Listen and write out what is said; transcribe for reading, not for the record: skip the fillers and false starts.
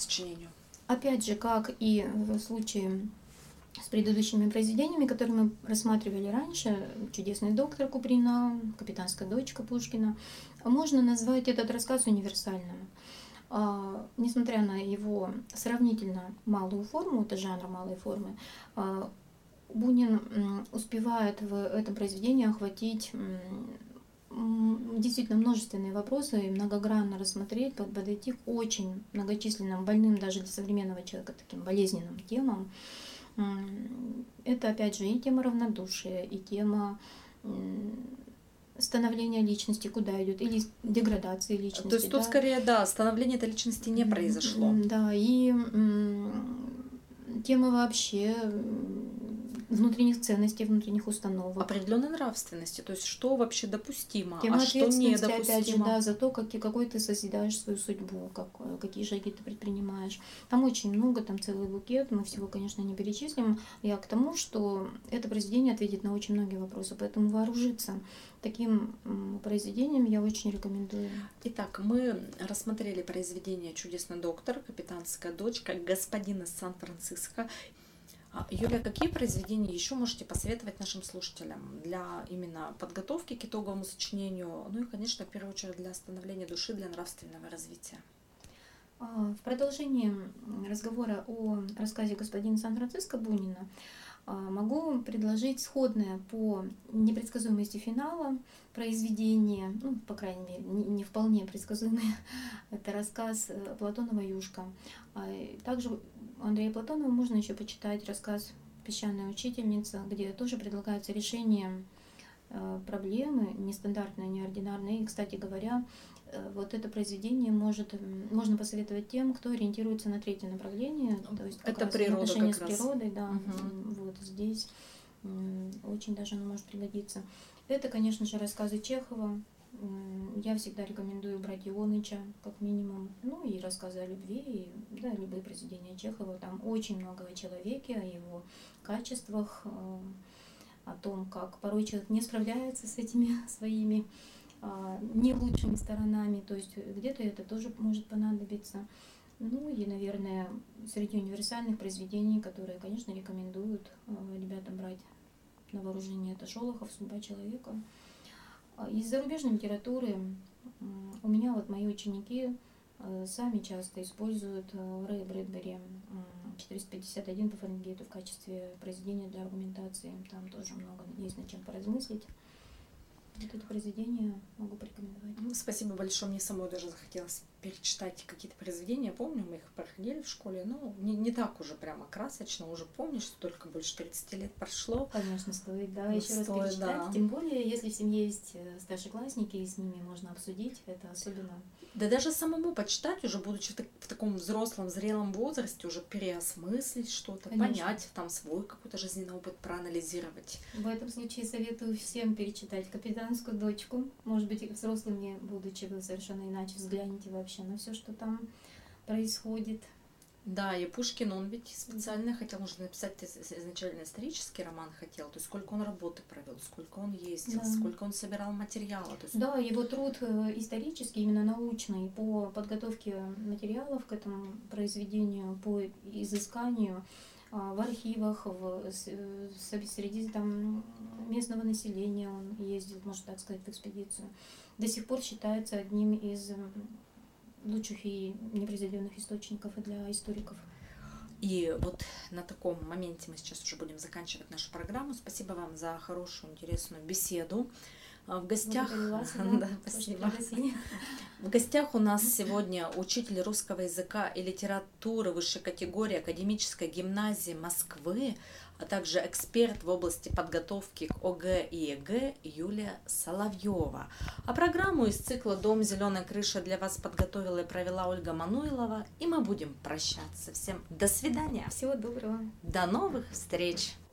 сочинению? Опять же, как и в случае с предыдущими произведениями, которые мы рассматривали раньше, «Чудесный доктор» Куприна, «Капитанская дочка» Пушкина, можно назвать этот рассказ универсальным. Несмотря на его сравнительно малую форму, это жанр малой формы, Бунин успевает в этом произведении охватить действительно множественные вопросы и многогранно рассмотреть, подойти к очень многочисленным, больным даже для современного человека таким болезненным темам. Это опять же и тема равнодушия, и тема становления личности, куда идет, или деградации личности. То есть тут скорее, да, становление этой личности не произошло. Да, и тема вообще внутренних ценностей, внутренних установок. Определенной нравственности, то есть что вообще допустимо, тема а что недопустимо. Опять же, да, за то, какой ты созидаешь свою судьбу, какие шаги ты предпринимаешь. Там очень много, там целый букет, мы всего, конечно, не перечислим. Я к тому, что это произведение ответит на очень многие вопросы, поэтому вооружиться таким произведением я очень рекомендую. Итак, мы рассмотрели произведение «Чудесный доктор», «Капитанская дочка», «Господин из Сан-Франциско». Юлия, какие произведения еще можете посоветовать нашим слушателям для именно подготовки к итоговому сочинению, ну и, конечно, в первую очередь для становления души, для нравственного развития? В продолжении разговора о рассказе «Господин Сан-Франциско» Бунина могу предложить сходное по непредсказуемости финала произведение, ну, по крайней мере, не вполне предсказуемое. Это рассказ Платонова «Юшка». Также у Андрея Платонова можно еще почитать рассказ «Песчаная учительница», где тоже предлагается решение проблемы нестандартной, неординарной. И, кстати говоря, вот это произведение можно посоветовать тем, кто ориентируется на третье направление, то есть как это раз природа, отношения как с природой, да, вот здесь очень даже оно может пригодиться. Это, конечно же, рассказы Чехова. Я всегда рекомендую брать Ионыча, как минимум, ну и рассказы о любви, и, да, любые произведения Чехова. Там очень много о человеке, о его качествах, о том, как порой человек не справляется с этими своими не лучшими сторонами, то есть где-то это тоже может понадобиться. Ну и, наверное, среди универсальных произведений, которые, конечно, рекомендуют ребятам брать на вооружение, это Шолохов «Судьба человека». Из зарубежной литературы у меня вот мои ученики сами часто используют Рэя Брэдбери 451 по Фаренгейту в качестве произведения для аргументации. Там тоже много есть над чем поразмыслить. Вот это произведение могу порекомендовать. Спасибо большое. Мне самой даже захотелось перечитать какие-то произведения. Помню, мы их проходили в школе. Ну, не так уже прямо красочно. Уже помнишь, что только больше 30 лет прошло. Конечно, стоит, да, еще раз перечитать. Да. Тем более, если в семье есть старшеклассники, и с ними можно обсудить, это особенно. Да даже самому почитать, уже будучи в таком взрослом, зрелом возрасте, уже переосмыслить что-то, понять, там свой какой-то жизненный опыт проанализировать. В этом случае советую всем перечитать «Капитанскую дочку». Может быть, и взрослыми, будучи, вы совершенно иначе взглянете вообще на все, что там происходит. Да, и Пушкин, он ведь специально хотел, нужно написать изначально исторический роман хотел, то есть сколько он работы провел, сколько он ездил, да, сколько он собирал материала. То есть... Да, его труд исторический, именно научный, по подготовке материалов к этому произведению, по изысканию в архивах, среди там местного населения он ездил, можно так сказать, в экспедицию. До сих пор считается одним из лучших и непревзойденных источников для историков. И вот на таком моменте мы сейчас уже будем заканчивать нашу программу. Спасибо вам за хорошую, интересную беседу. В гостях, да, спасибо. В гостях у нас сегодня учитель русского языка и литературы высшей категории Академической гимназии Москвы, а также эксперт в области подготовки к ОГЭ и ЕГЭ Юлия Соловьева. А программу из цикла «Дом зеленой крыши» для вас подготовила и провела Ольга Мануилова. И мы будем прощаться. Всем до свидания. Всего доброго. До новых встреч.